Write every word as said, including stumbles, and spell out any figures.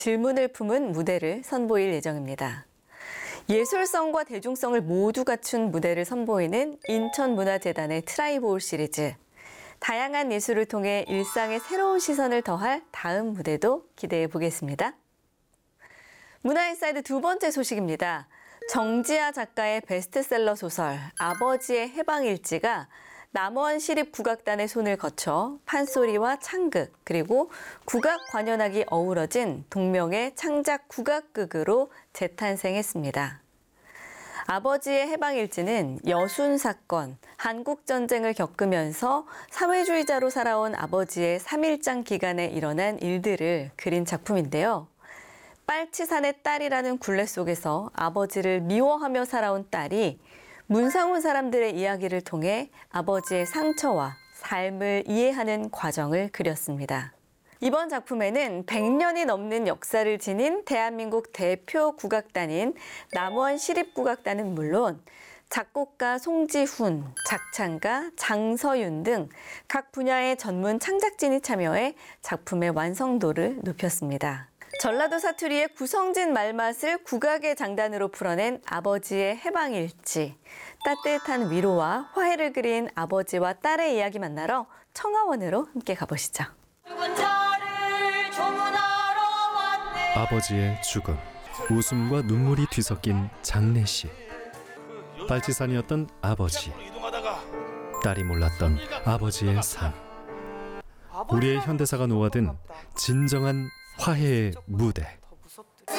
질문을 품은 무대를 선보일 예정입니다. 예술성과 대중성을 모두 갖춘 무대를 선보이는 인천문화재단의 트라이볼 시리즈. 다양한 예술을 통해 일상에 새로운 시선을 더할 다음 무대도 기대해 보겠습니다. 문화인사이드 두 번째 소식입니다. 정지아 작가의 베스트셀러 소설 아버지의 해방일지가 남원 시립국악단의 손을 거쳐 판소리와 창극 그리고 국악 관현악이 어우러진 동명의 창작 국악극으로 재탄생했습니다. 아버지의 해방일지는 여순 사건, 한국전쟁을 겪으면서 사회주의자로 살아온 아버지의 삼일장 기간에 일어난 일들을 그린 작품인데요. 빨치산의 딸이라는 굴레 속에서 아버지를 미워하며 살아온 딸이 문상훈 사람들의 이야기를 통해 아버지의 상처와 삶을 이해하는 과정을 그렸습니다. 이번 작품에는 백 년이 넘는 역사를 지닌 대한민국 대표 국악단인 남원 시립국악단은 물론 작곡가 송지훈, 작창가 장서윤 등 각 분야의 전문 창작진이 참여해 작품의 완성도를 높였습니다. 전라도 사투리의 구성진 말맛을 국악의 장단으로 풀어낸 아버지의 해방일지, 따뜻한 위로와 화해를 그린 아버지와 딸의 이야기 만나러 청하원으로 함께 가보시죠. 아버지의 죽음, 웃음과 눈물이 뒤섞인 장례식. 빨치산이었던 아버지, 딸이 몰랐던 아버지의 삶. 우리의 현대사가 놓아든 진정한 화해의 무대.